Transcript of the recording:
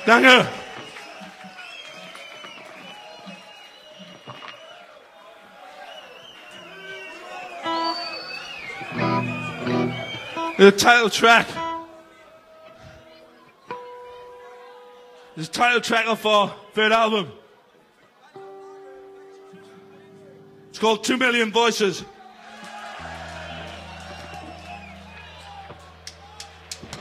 Danke. The title track. This title track of our third album. It's called 2 Million Voices.